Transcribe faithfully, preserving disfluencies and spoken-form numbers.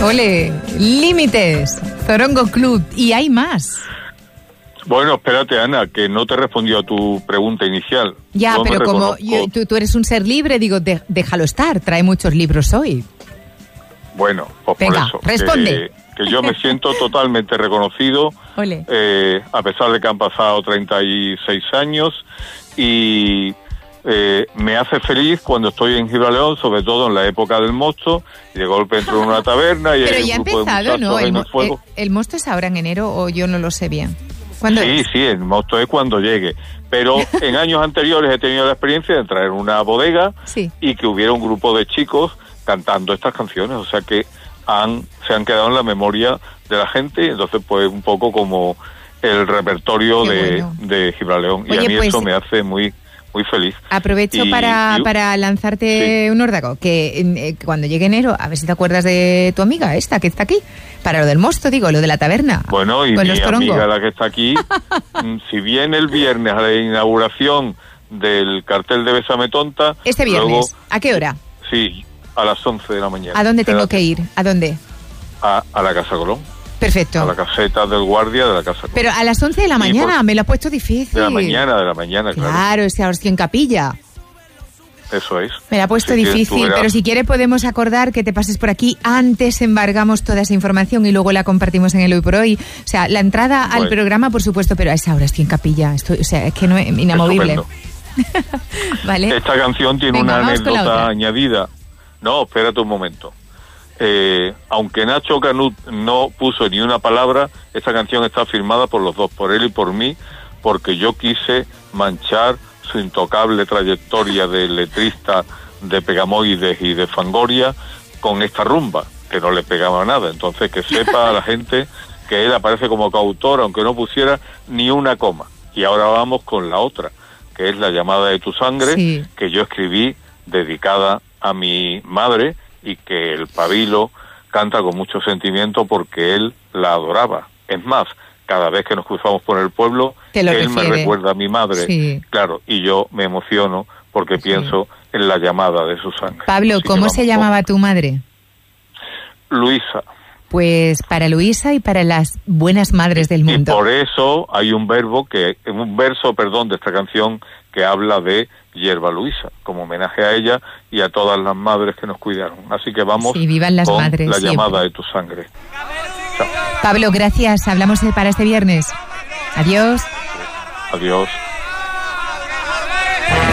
Ole, Límites, Zorongo Club, y hay más. Bueno, espérate, Ana, que no te he respondido a tu pregunta inicial. Ya, yo pero como yo, tú, tú eres un ser libre, digo, de, déjalo estar, trae muchos libros hoy. Bueno, pues Venga, por eso. responde. Que, que yo me siento totalmente reconocido, eh, a pesar de que han pasado treinta y seis años, y eh, me hace feliz cuando estoy en Gibraleón, sobre todo en la época del mosto, y de golpe entro en una taberna y pero hay un ya ha grupo empezado, de ¿no? El, en el fuego. El, el mosto es ahora en enero o yo no lo sé bien. ¿Cuándo sí, es? sí, el mosto es cuando llegue. Pero en años anteriores he tenido la experiencia de entrar en una bodega sí. y que hubiera un grupo de chicos cantando estas canciones. O sea que han se han quedado en la memoria de la gente. Entonces, pues, un poco como el repertorio de, bueno. de Gibraleón. Oye, y a mí pues, eso me hace muy muy feliz. Aprovecho y, para, y, para lanzarte sí. un órdago, que eh, cuando llegue enero, a ver si te acuerdas de tu amiga esta que está aquí, para lo del mosto, digo, lo de la taberna. Bueno, y mi amiga la que está aquí, si viene el viernes a la inauguración del cartel de Bésame Tonta... Este viernes, luego, ¿a qué hora? Sí, a las once de la mañana. ¿A dónde tengo que ir? ¿A dónde? A, a la Casa Colón. Perfecto. A la caseta del guardia de la Casa Colón. Pero a las once de la mañana, por, me lo ha puesto difícil. De la mañana, de la mañana, claro. Claro, es que ahora estoy en Capilla. Eso es. Me la ha puesto si difícil, pero si quiere podemos acordar que te pases por aquí. Antes embargamos toda esa información y luego la compartimos en el Hoy por Hoy. O sea, la entrada bueno. al programa, por supuesto, pero a esa hora estoy en Capilla. Estoy, o sea, es que no es inamovible. ¿Vale? Esta canción tiene Venga, una anécdota añadida. No, espérate un momento. Eh, aunque Nacho Canut no puso ni una palabra, esta canción está firmada por los dos, por él y por mí, porque yo quise manchar su intocable trayectoria de letrista de Pegamoides y de Fangoria con esta rumba, que no le pegaba nada. Entonces que sepa a la gente que él aparece como coautor, aunque no pusiera ni una coma. Y ahora vamos con la otra, que es La llamada de tu sangre, sí. que yo escribí dedicada a mi madre, y que el Pabilo canta con mucho sentimiento porque él la adoraba. Es más, cada vez que nos cruzamos por el pueblo, él refiere. me recuerda a mi madre, sí. claro, y yo me emociono porque sí. pienso en la llamada de su sangre. Pablo, Así ¿cómo se llamaba con... tu madre? Luisa. Pues para Luisa y para las buenas madres del mundo. Y por eso hay un verbo que, un verso, perdón, de esta canción que habla de Hierba Luisa, como homenaje a ella y a todas las madres que nos cuidaron. Así que vamos sí, vivan las con madres, la siempre. llamada de tu sangre. Chao. Pablo, gracias. Hablamos para este viernes. Adiós. Adiós.